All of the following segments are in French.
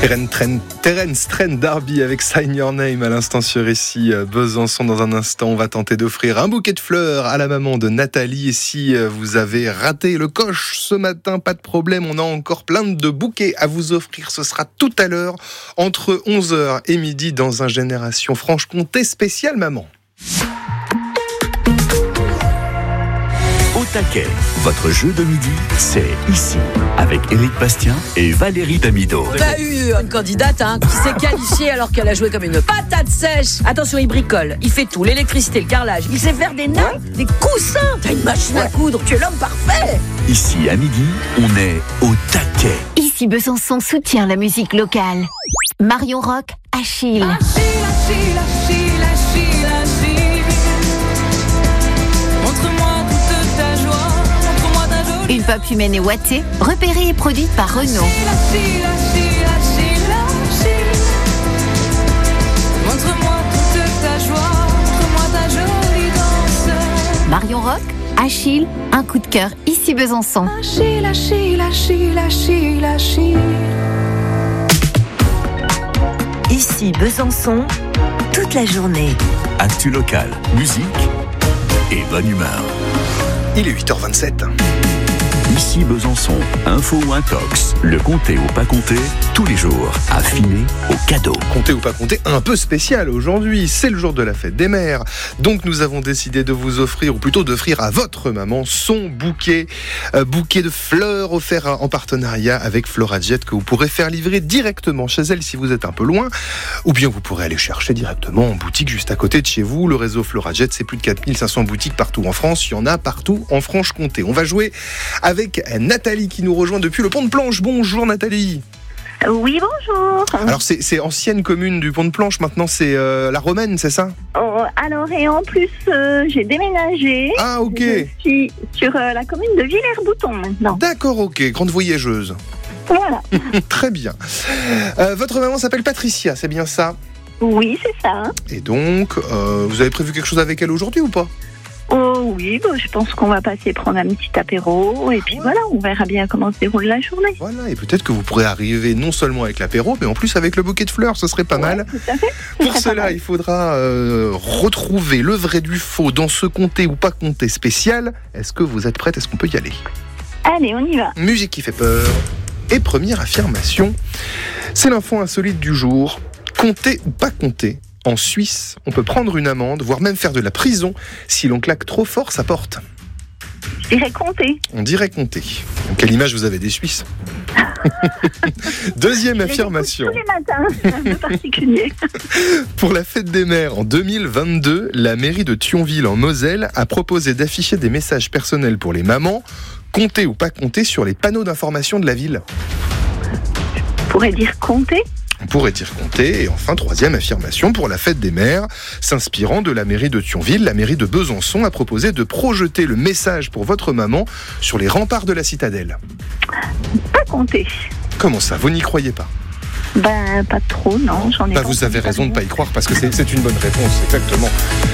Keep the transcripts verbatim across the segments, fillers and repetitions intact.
Terence Trent D'Arby avec Sign Your Name à l'instant sur Ici Besançon. Dans un instant, on va tenter d'offrir un bouquet de fleurs à la maman de Nathalie. Et si vous avez raté le coche ce matin, pas de problème, on a encore plein de bouquets à vous offrir. Ce sera tout à l'heure entre onze heures et midi dans un Génération Franche-Comté spécial maman. Taquet. Votre jeu de midi, c'est Ici, avec Éric Bastien et Valérie Damido. T'as eu une candidate hein, qui s'est qualifiée alors qu'elle a joué comme une patate sèche. Attention, il bricole, il fait tout, l'électricité, le carrelage, il sait faire des nappes, des coussins. T'as une machine à coudre, tu es l'homme parfait. Ici, à midi, on est au taquet. Ici, Besançon soutient la musique locale. Marion Rock, Achille. Achille, Achille, Achille, Achille, Achille. Montre-moi. Une pop humaine et ouatée, repérée et produite par Renault. Achille, Achille, Achille, Achille. Montre-moi toute ta joie, montre-moi ta jolie danse. Marion Rock, Achille, un coup de cœur Ici Besançon. Achille, Achille, Achille, Achille, Achille. Ici Besançon, toute la journée. Actu local, musique et bonne humeur. Il est huit heures vingt-sept. Ici Besançon, info ou intox, le compter ou pas compter, tous les jours, affiné au cadeau. Compter ou pas compter, un peu spécial aujourd'hui, c'est le jour de la fête des mères. Donc nous avons décidé de vous offrir, ou plutôt d'offrir à votre maman, son bouquet, euh, bouquet de fleurs offert en partenariat avec Florajet que vous pourrez faire livrer directement chez elle si vous êtes un peu loin, ou bien vous pourrez aller chercher directement en boutique juste à côté de chez vous. Le réseau Florajet, c'est plus de quatre mille cinq cents boutiques partout en France, il y en a partout en Franche-Comté. On va jouer avec Nathalie qui nous rejoint depuis le Pont de Planche. Bonjour Nathalie. Oui, bonjour. Alors c'est, c'est ancienne commune du Pont de Planche, maintenant c'est euh, la Romaine, c'est ça? Oh, alors et en plus euh, j'ai déménagé. Ah ok. Je suis sur euh, la commune de Villers-Bouton maintenant. D'accord, ok, grande voyageuse. Voilà. Très bien. Euh, votre maman s'appelle Patricia, c'est bien ça? Oui, c'est ça. Et donc, euh, vous avez prévu quelque chose avec elle aujourd'hui ou pas? Oh oui, bah, je pense qu'on va passer prendre un petit apéro et puis ouais. Voilà, on verra bien comment se déroule la journée. Voilà, et peut-être que vous pourrez arriver non seulement avec l'apéro, mais en plus avec le bouquet de fleurs, ce serait pas ouais, mal. Tout à fait. Pour cela, il faudra euh, retrouver le vrai du faux dans ce comté ou pas comté spécial. Est-ce que vous êtes prête? Est-ce qu'on peut y aller? Allez, on y va. Musique qui fait peur. Et première affirmation, c'est l'info insolite du jour. Compter ou pas compter? En Suisse, on peut prendre une amende, voire même faire de la prison, si l'on claque trop fort sa porte. Je dirais compter. On dirait compter. Donc, quelle image vous avez des Suisses? Deuxième je affirmation. Tous les matins, c'est un peu particulier. Pour la fête des mères en deux mille vingt-deux, la mairie de Thionville en Moselle a proposé d'afficher des messages personnels pour les mamans, compter ou pas compter sur les panneaux d'information de la ville. On pourrait dire compter. On pourrait dire compter. Et enfin, troisième affirmation, pour la fête des mères, s'inspirant de la mairie de Thionville, la mairie de Besançon a proposé de projeter le message pour votre maman sur les remparts de la citadelle. Pas compter. Comment ça, vous n'y croyez pas? Ben, pas trop, non, j'en ai bah, pas. Vous avez raison de ne pas y croire, parce que c'est, c'est une bonne réponse, exactement.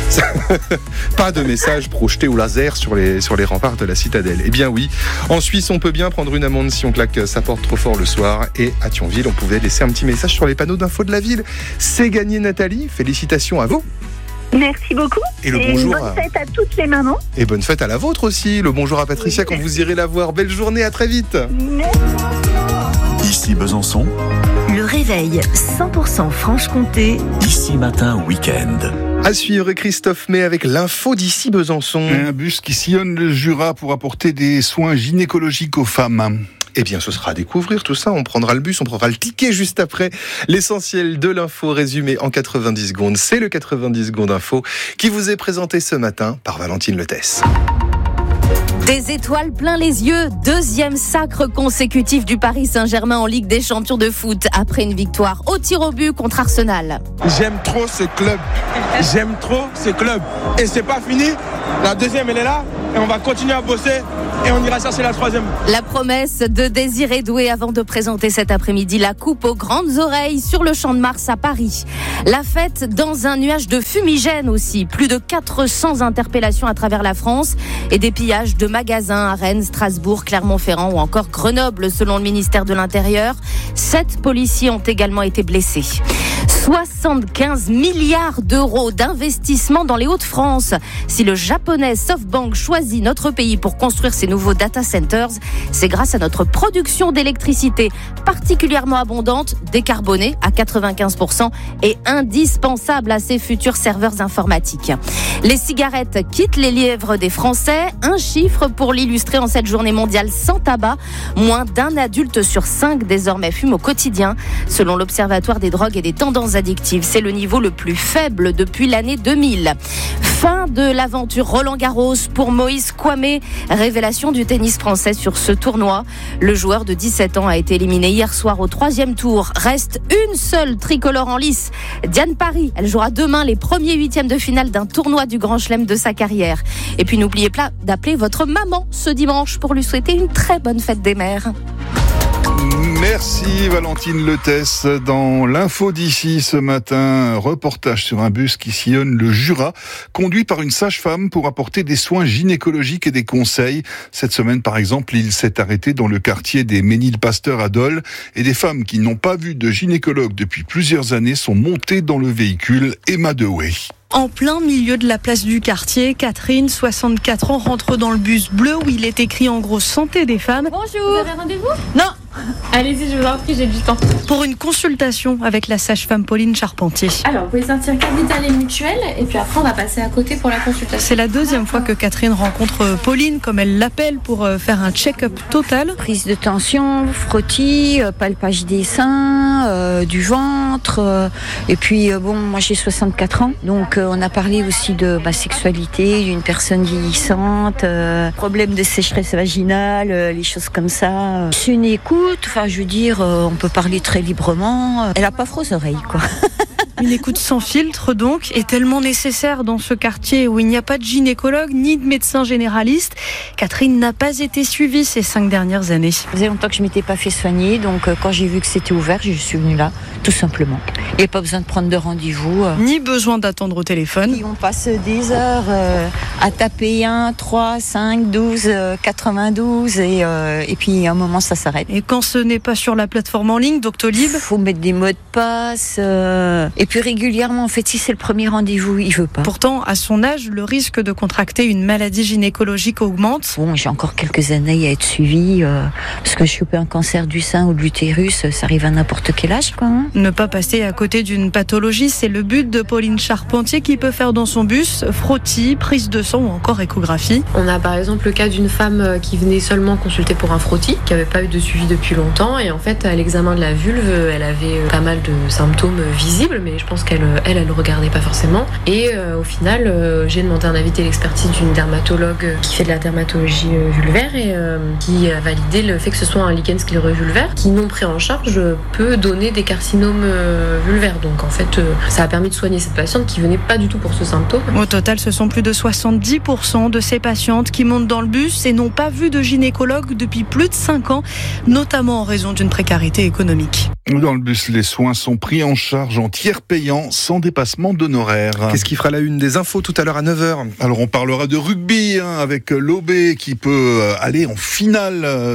Pas de message projeté au laser sur les, sur les remparts de la citadelle. Eh bien oui, en Suisse, on peut bien prendre une amende si on claque sa porte trop fort le soir. Et à Thionville, on pouvait laisser un petit message sur les panneaux d'infos de la ville. C'est gagné, Nathalie. Félicitations à vous. Merci beaucoup. Et le et bonjour bonne à... fête à toutes les mamans. Et bonne fête à la vôtre aussi. Le bonjour à Patricia oui, quand vous irez la voir. Belle journée, à très vite. Merci. Ici Besançon. Le réveil cent pour cent Franche-Comté. Ici matin week-end. À suivre Christophe May avec l'info d'Ici Besançon. Un bus qui sillonne le Jura pour apporter des soins gynécologiques aux femmes. Eh bien, ce sera à découvrir tout ça. On prendra le bus, on prendra le ticket juste après. L'essentiel de l'info résumé en quatre-vingt-dix secondes. C'est le quatre-vingt-dix secondes info qui vous est présenté ce matin par Valentine Letès. Des étoiles plein les yeux, deuxième sacre consécutif du Paris Saint-Germain en Ligue des Champions de foot après une victoire au tir au but contre Arsenal. J'aime trop ce club, j'aime trop ce club et c'est pas fini, la deuxième elle est là, et on va continuer à bosser et on ira chercher la troisième. La promesse de Désiré Doué avant de présenter cet après-midi la coupe aux grandes oreilles sur le Champ de Mars à Paris. La fête dans un nuage de fumigène aussi. Plus de quatre cents interpellations à travers la France et des pillages de magasins à Rennes, Strasbourg, Clermont-Ferrand ou encore Grenoble selon le ministère de l'Intérieur. Sept policiers ont également été blessés. soixante-quinze milliards d'euros d'investissement dans les Hauts-de-France. Si le japonais SoftBank choisit notre pays pour construire ses nouveaux data centers, c'est grâce à notre production d'électricité particulièrement abondante, décarbonée à quatre-vingt-quinze pour cent et indispensable à ses futurs serveurs informatiques. Les cigarettes quittent les lièvres des Français. Un chiffre pour l'illustrer en cette journée mondiale sans tabac. Moins d'un adulte sur cinq désormais fume au quotidien. Selon l'Observatoire des drogues et des tendances addictives, c'est le niveau le plus faible depuis l'année deux mille. Fin de l'aventure Roland-Garros pour Moïse Kouamé. Révélation du tennis français sur ce tournoi. Le joueur de dix-sept ans a été éliminé hier soir au troisième tour. Reste une seule tricolore en lice. Diane Paris, elle jouera demain les premiers huitièmes de finale d'un tournoi du Grand Chelem de sa carrière. Et puis n'oubliez pas d'appeler votre maman ce dimanche pour lui souhaiter une très bonne fête des mères. Merci Valentine Letès. Dans l'info d'ici ce matin, reportage sur un bus qui sillonne le Jura, conduit par une sage-femme pour apporter des soins gynécologiques et des conseils. Cette semaine, par exemple, il s'est arrêté dans le quartier des Ménil-Pasteur à Dole et des femmes qui n'ont pas vu de gynécologue depuis plusieurs années sont montées dans le véhicule. Emma Dewey. En plein milieu de la place du quartier, Catherine, soixante-quatre ans, rentre dans le bus bleu où il est écrit en gros santé des femmes. Bonjour. Vous avez rendez-vous ? Non. Allez-y, je vous en prie, j'ai du temps. Pour une consultation avec la sage-femme Pauline Charpentier. Alors, vous pouvez sortir carte vitale et mutuelle, et puis après, on va passer à côté pour la consultation. C'est la deuxième fois que Catherine rencontre Pauline, comme elle l'appelle, pour faire un check-up total. Prise de tension, frottis, palpage des seins, euh, du ventre. Euh, et puis, euh, bon, moi j'ai soixante-quatre ans, donc euh, on a parlé aussi de ma sexualité, d'une personne vieillissante, euh, problème de sécheresse vaginale, euh, les choses comme ça. C'est une écoute. Enfin, je veux dire, euh, on peut parler très librement. Elle a pas froid aux oreilles, quoi. Une écoute sans filtre, donc, est tellement nécessaire dans ce quartier où il n'y a pas de gynécologue ni de médecin généraliste. Catherine n'a pas été suivie ces cinq dernières années. Ça faisait longtemps que je m'étais pas fait soigner, donc euh, quand j'ai vu que c'était ouvert, je suis venue là, tout simplement. Il n'y a pas besoin de prendre de rendez-vous. Euh. Ni besoin d'attendre au téléphone. Et on passe des heures euh, à taper un, trois, cinq, douze, euh, quatre-vingt-douze et, euh, et puis à un moment ça s'arrête. Et quand ce n'est pas sur la plateforme en ligne, Doctolib, faut mettre des mots de passe. Euh, et puis régulièrement, en fait, si c'est le premier rendez-vous, il veut pas. Pourtant, à son âge, le risque de contracter une maladie gynécologique augmente. Bon, j'ai encore quelques années à être suivie, euh, parce que choper un cancer du sein ou de l'utérus, ça arrive à n'importe quel âge, quoi. Hein. Ne pas passer à côté d'une pathologie, c'est le but de Pauline Charpentier qui peut faire dans son bus frottis, prise de sang ou encore échographie. On a par exemple le cas d'une femme qui venait seulement consulter pour un frottis, qui n'avait pas eu de suivi depuis longtemps, et en fait, à l'examen de la vulve, elle avait pas mal de symptômes visibles, mais je pense qu'elle, elle, elle le regardait pas forcément. Et euh, au final, euh, j'ai demandé un avis de l'expertise d'une dermatologue qui fait de la dermatologie euh, vulvaire et euh, qui a validé le fait que ce soit un lichen scléreux vulvaire qui, non pris en charge, peut donner des carcinomes euh, vulvaires. Donc en fait, euh, ça a permis de soigner cette patiente qui venait pas du tout pour ce symptôme. Au total, ce sont plus de soixante-dix pour cent de ces patientes qui montent dans le bus et n'ont pas vu de gynécologue depuis plus de cinq ans, notamment en raison d'une précarité économique. Dans le bus, les soins sont pris en charge en tiers payant, sans dépassement d'honoraires. Qu'est-ce qui fera la une des infos tout à l'heure à neuf heures ? Alors on parlera de rugby hein, avec l'O B qui peut aller en finale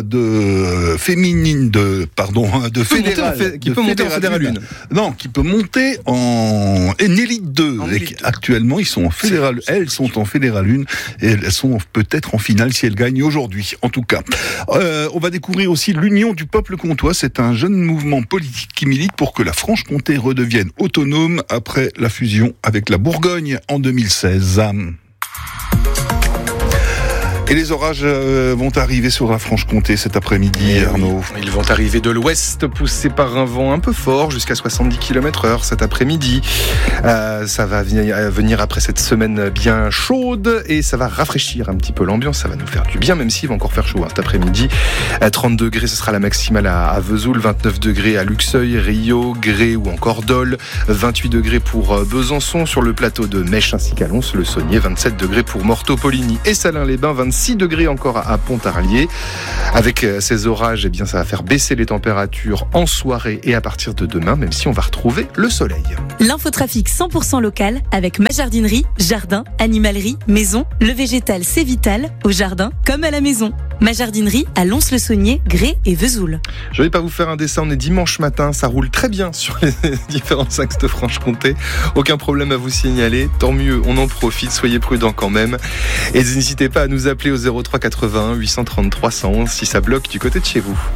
de féminine, de pardon, de fédéral, qui peut monter en fédéral un. Non, qui peut monter en élite deux. En élite. Actuellement, ils sont en fédéral, elles sont en fédéral un et elles sont peut-être en finale si elles gagnent aujourd'hui. En tout cas, euh, on va découvrir aussi l'Union du peuple comtois. C'est un jeune mouvement politique qui milite pour que la Franche-Comté redevienne autonome après la fusion avec la Bourgogne en deux mille seize. Et les orages euh, vont arriver sur la Franche-Comté cet après-midi, Et Arnaud. Oui, ils vont arriver de l'ouest, poussés par un vent un peu fort, jusqu'à soixante-dix kilomètres heure cet après-midi. Euh, ça va venir après cette semaine bien chaude et ça va rafraîchir un petit peu l'ambiance. Ça va nous faire du bien, même s'il va encore faire chaud hein, cet après-midi. À trente degrés, ce sera la maximale à, à Vesoul, vingt-neuf degrés à Luxeuil, Rio, Gré ou encore Dole, vingt-huit degrés pour Besançon, sur le plateau de Mèche ainsi qu'à Lons-le-Saunier, vingt-sept degrés pour Morteau-Poligny et Salins-les-Bains, vingt-six degrés encore à Pontarlier. Avec ces orages, eh bien, ça va faire baisser les températures en soirée et à partir de demain, même si on va retrouver le soleil. L'infotrafic cent pour cent local avec ma jardinerie, jardin, animalerie, maison. Le végétal, c'est vital, au jardin comme à la maison. Ma jardinerie à Lons-le-Saunier, Gré et Vesoul. Je ne vais pas vous faire un dessin, on est dimanche matin, ça roule très bien sur les différents axes de Franche-Comté. Aucun problème à vous signaler, tant mieux, on en profite, soyez prudents quand même. Et n'hésitez pas à nous appeler au zéro trois quatre-vingt-un huit cent trente-trois cent onze si ça bloque du côté de chez vous.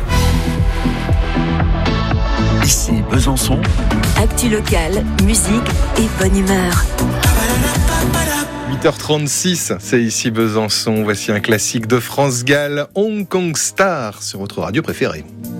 Ici Besançon. Actu local, musique et bonne humeur. huit heures trente-six, c'est ici Besançon. Voici un classique de France Gall, Hong Kong Star, sur votre radio préférée.